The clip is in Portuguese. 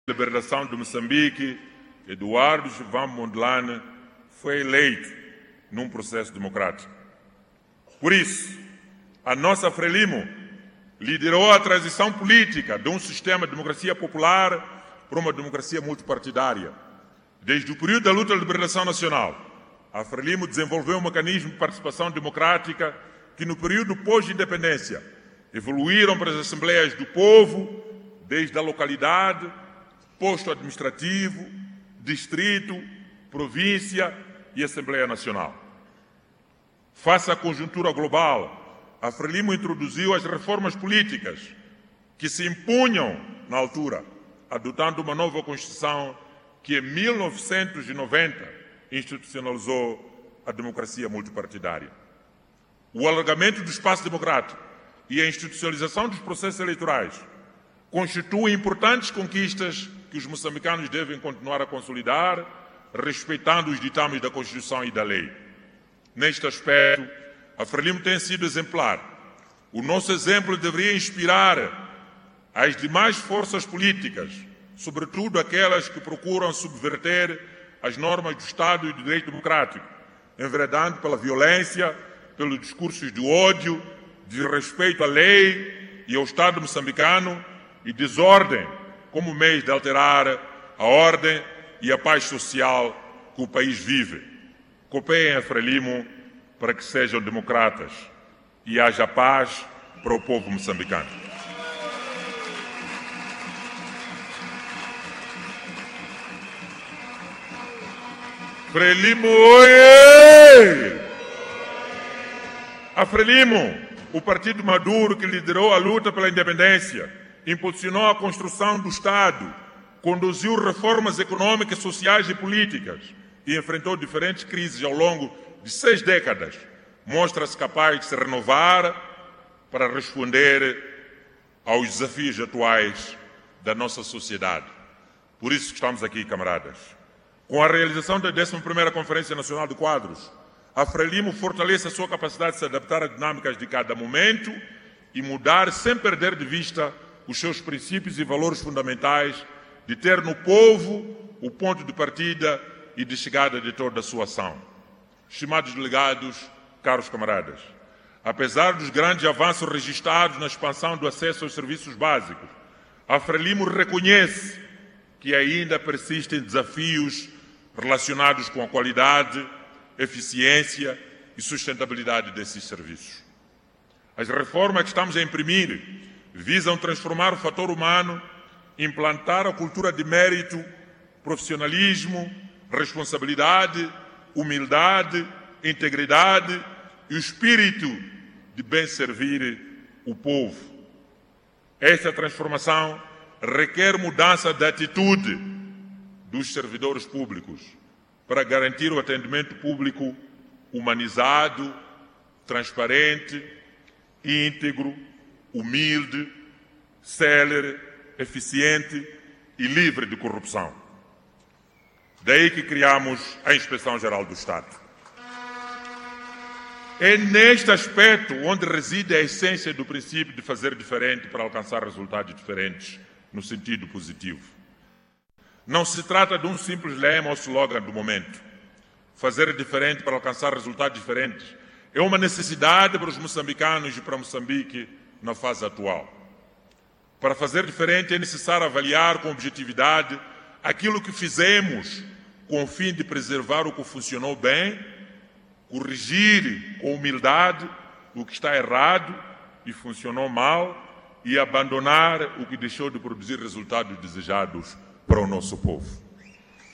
Liberação de Moçambique, Eduardo João Mondlane, foi eleito num processo democrático. Por isso, a nossa Frelimo liderou a transição política de um sistema de democracia popular para uma democracia multipartidária. Desde o período da luta de liberação nacional, a Frelimo desenvolveu um mecanismo de participação democrática que, no período pós-independência, evoluíram para as assembleias do povo, desde a localidade, posto administrativo, distrito, província e Assembleia Nacional. Face à conjuntura global, a Frelimo introduziu as reformas políticas que se impunham na altura, adotando uma nova Constituição que, em 1990, institucionalizou a democracia multipartidária. O alargamento do espaço democrático e a institucionalização dos processos eleitorais constituem importantes conquistas que os moçambicanos devem continuar a consolidar, respeitando os ditames da Constituição e da lei. Neste aspecto, a Frelimo tem sido exemplar. O nosso exemplo deveria inspirar as demais forças políticas, sobretudo aquelas que procuram subverter as normas do Estado e do direito democrático, enveredando pela violência, pelos discursos de ódio, desrespeito à lei e ao Estado moçambicano e desordem como meio de alterar a ordem e a paz social que o país vive. Cooperem a Frelimo para que sejam democratas e haja paz para o povo moçambicano. Frelimo, oie! A Frelimo, o partido maduro que liderou a luta pela independência, impulsionou a construção do Estado, conduziu reformas econômicas, sociais e políticas e enfrentou diferentes crises ao longo de 6 décadas. Mostra-se capaz de se renovar para responder aos desafios atuais da nossa sociedade. Por isso que estamos aqui, camaradas. Com a realização da 11ª Conferência Nacional de Quadros, a Frelimo fortalece a sua capacidade de se adaptar às dinâmicas de cada momento e mudar sem perder de vista os seus princípios e valores fundamentais de ter no povo o ponto de partida e de chegada de toda a sua ação. Estimados delegados, caros camaradas, apesar dos grandes avanços registrados na expansão do acesso aos serviços básicos, a Frelimo reconhece que ainda persistem desafios relacionados com a qualidade, eficiência e sustentabilidade desses serviços. As reformas que estamos a imprimir visam transformar o fator humano, implantar a cultura de mérito, profissionalismo, responsabilidade, humildade, integridade e o espírito de bem servir o povo. Esta transformação requer mudança de atitude dos servidores públicos para garantir o atendimento público humanizado, transparente, íntegro, humilde, célere, eficiente e livre de corrupção. Daí que criamos a Inspeção Geral do Estado. É neste aspecto onde reside a essência do princípio de fazer diferente para alcançar resultados diferentes, no sentido positivo. Não se trata de um simples lema ou slogan do momento. Fazer diferente para alcançar resultados diferentes é uma necessidade para os moçambicanos e para Moçambique na fase atual. Para fazer diferente é necessário avaliar com objetividade aquilo que fizemos com o fim de preservar o que funcionou bem, corrigir com humildade o que está errado e funcionou mal e abandonar o que deixou de produzir resultados desejados para o nosso povo.